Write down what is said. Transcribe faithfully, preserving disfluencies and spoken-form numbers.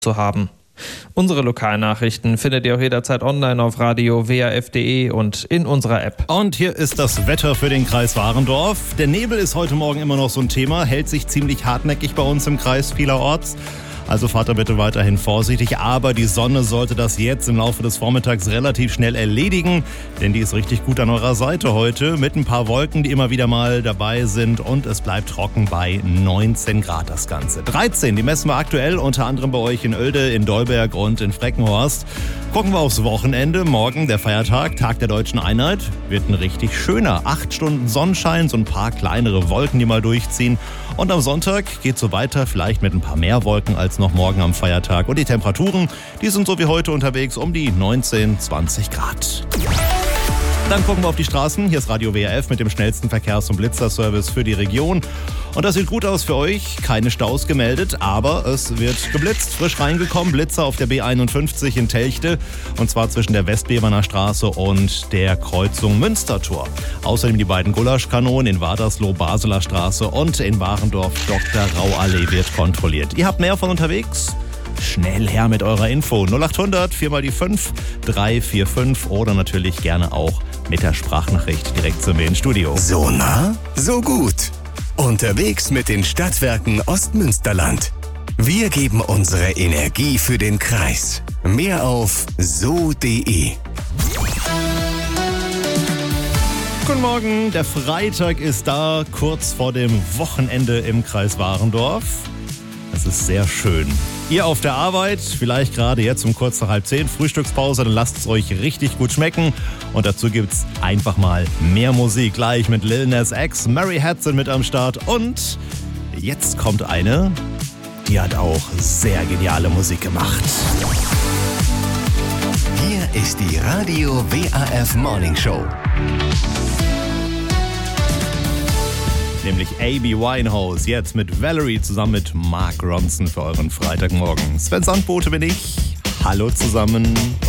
zu haben. Unsere Lokalnachrichten findet ihr auch jederzeit online auf radio w a f punkt d e und in unserer App. Und hier ist das Wetter für den Kreis Warendorf. Der Nebel ist heute Morgen immer noch so ein Thema, hält sich ziemlich hartnäckig bei uns im Kreis vielerorts. Also fahrt da bitte weiterhin vorsichtig, aber die Sonne sollte das jetzt im Laufe des Vormittags relativ schnell erledigen, denn die ist richtig gut an eurer Seite heute mit ein paar Wolken, die immer wieder mal dabei sind und es bleibt trocken bei neunzehn Grad das Ganze. dreizehn, die messen wir aktuell unter anderem bei euch in Oelde, in Dolberg und in Freckenhorst. Gucken wir aufs Wochenende, morgen der Feiertag, Tag der Deutschen Einheit, wird ein richtig schöner. Acht Stunden Sonnenschein, so ein paar kleinere Wolken, die mal durchziehen. Und am Sonntag geht's so weiter, vielleicht mit ein paar mehr Wolken als noch morgen am Feiertag. Und die Temperaturen, die sind so wie heute unterwegs um die neunzehn, zwanzig Grad. Dann gucken wir auf die Straßen. Hier ist Radio W R F mit dem schnellsten Verkehrs- und Blitzerservice für die Region. Und das sieht gut aus für euch. Keine Staus gemeldet, aber es wird geblitzt. Frisch reingekommen. Blitzer auf der B einundfünfzig in Telchte. Und zwar zwischen der Westbeverner Straße und der Kreuzung Münstertor. Außerdem die beiden Gulaschkanonen in Wadersloh, Basler Straße und in Warendorf Doktor Rau Allee wird kontrolliert. Ihr habt mehr von unterwegs? Schnell her mit eurer Info. null acht hundert, vier mal die fünf, drei vier fünf oder natürlich gerne auch mit der Sprachnachricht direkt zu mir ins Studio. So nah, so gut. Unterwegs mit den Stadtwerken Ostmünsterland. Wir geben unsere Energie für den Kreis. Mehr auf so punkt d e. Guten Morgen, der Freitag ist da, kurz vor dem Wochenende im Kreis Warendorf. Es ist sehr schön. Ihr auf der Arbeit, vielleicht gerade jetzt um kurz nach halb zehn, Frühstückspause, dann lasst es euch richtig gut schmecken. Und dazu gibt's einfach mal mehr Musik gleich mit Lil Nas X, Mary Hudson mit am Start. Und jetzt kommt eine, die hat auch sehr geniale Musik gemacht. Hier ist die Radio W A F Morning Show. Nämlich Amy Winehouse, jetzt mit Valerie zusammen mit Mark Ronson für euren Freitagmorgen. Sven Sandbote bin ich. Hallo zusammen.